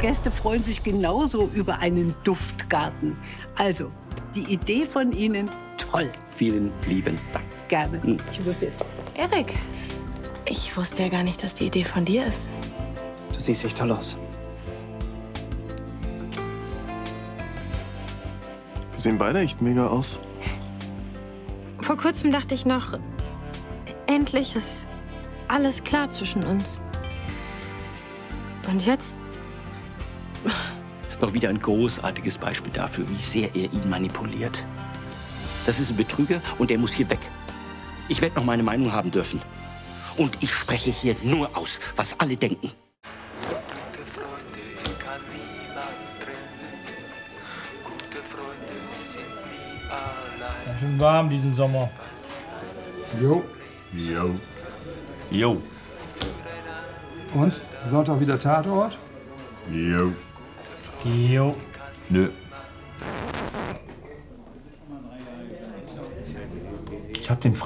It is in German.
Gäste freuen sich genauso über einen Duftgarten. Also, die Idee von Ihnen, toll. Vielen lieben Dank. Gerne. Ich muss jetzt. Erik, ich wusste ja gar nicht, dass die Idee von dir ist. Du siehst echt toll aus. Wir sehen beide echt mega aus. Vor kurzem dachte ich noch, endlich ist alles klar zwischen uns. Und jetzt? Doch wieder ein großartiges Beispiel dafür, wie sehr er ihn manipuliert. Das ist ein Betrüger und er muss hier weg. Ich werde noch meine Meinung haben dürfen. Und ich spreche hier nur aus, was alle denken. Ganz schön warm diesen Sommer. Jo. Jo. Jo. Und? Sonntag wieder Tatort? Jo. Jo. Nö. Ich hab den